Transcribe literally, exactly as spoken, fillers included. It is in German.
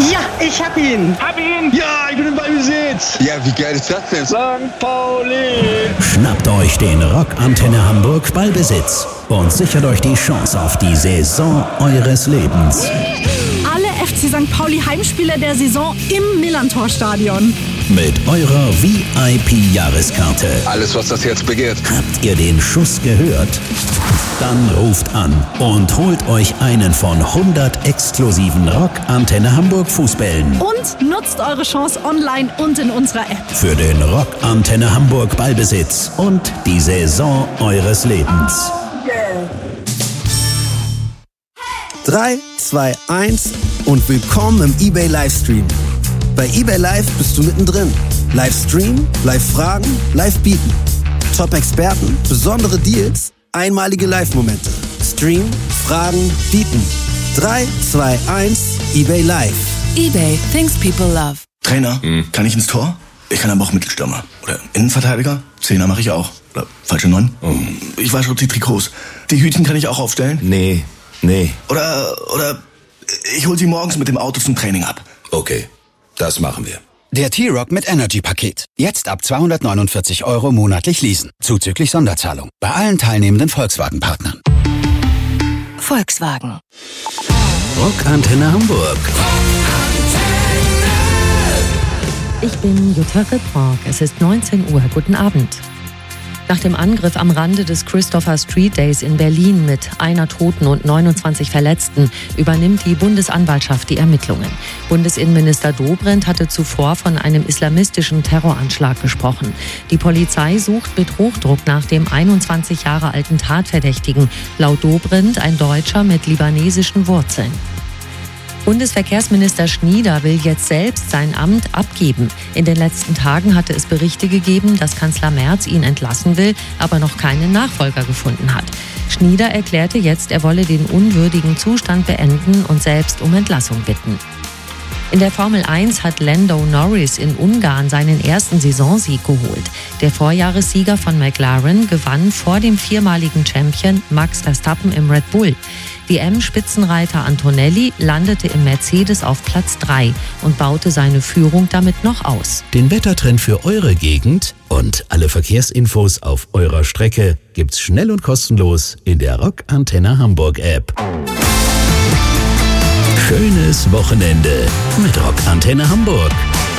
Ja, ich hab ihn. Hab ihn. Ja, ich bin im Ballbesitz. Ja, wie geil ist das denn? Sankt Pauli. Schnappt euch den Rock Antenne Hamburg Ballbesitz und sichert euch die Chance auf die Saison eures Lebens. Alle F C Sankt Pauli Heimspiele der Saison im Millantor-Stadion. Mit eurer V I P-Jahreskarte. Alles, was das Herz begehrt. Habt ihr den Schuss gehört? Dann ruft an und holt euch einen von hundert exklusiven Rock Antenne Hamburg Fußbällen. Und nutzt eure Chance online und in unserer App. Für den Rock Antenne Hamburg Ballbesitz und die Saison eures Lebens. drei, zwei, eins und willkommen im eBay Livestream. Bei eBay Live bist du mittendrin. Livestream, Live-Fragen, Live-Bieten. Top-Experten, besondere Deals, einmalige Live-Momente. Stream, Fragen, Bieten. drei, zwei, eins, eBay Live. eBay, things people love. Trainer, mhm. kann ich ins Tor? Ich kann aber auch Mittelstürmer. Oder Innenverteidiger? Zehner mache ich auch. Oder falsche Neun? Mhm. Ich wasche die Trikots. Die Hütchen kann ich auch aufstellen? Nee, nee. Oder, oder ich hol sie morgens mit dem Auto zum Training ab. Okay, das machen wir. Der T-Rock mit Energy-Paket. Jetzt ab zweihundertneunundvierzig Euro monatlich leasen. Zuzüglich Sonderzahlung. Bei allen teilnehmenden Volkswagen-Partnern. Volkswagen. Rock Antenne Hamburg. Ich bin Jutta Rittrock. Es ist neunzehn Uhr. Guten Abend. Nach dem Angriff am Rande des Christopher Street Days in Berlin mit einer Toten und neunundzwanzig Verletzten übernimmt die Bundesanwaltschaft die Ermittlungen. Bundesinnenminister Dobrindt hatte zuvor von einem islamistischen Terroranschlag gesprochen. Die Polizei sucht mit Hochdruck nach dem einundzwanzig Jahre alten Tatverdächtigen. Laut Dobrindt ein Deutscher mit libanesischen Wurzeln. Bundesverkehrsminister Schnieder will jetzt selbst sein Amt abgeben. In den letzten Tagen hatte es Berichte gegeben, dass Kanzler Merz ihn entlassen will, aber noch keinen Nachfolger gefunden hat. Schnieder erklärte jetzt, er wolle den unwürdigen Zustand beenden und selbst um Entlassung bitten. In der Formel eins hat Lando Norris in Ungarn seinen ersten Saisonsieg geholt. Der Vorjahressieger von McLaren gewann vor dem viermaligen Champion Max Verstappen im Red Bull. W M-Spitzenreiter Antonelli landete im Mercedes auf Platz drei und baute seine Führung damit noch aus. Den Wettertrend für eure Gegend und alle Verkehrsinfos auf eurer Strecke gibt's schnell und kostenlos in der Rock Antenne Hamburg App. Schönes Wochenende mit Rock Antenne Hamburg.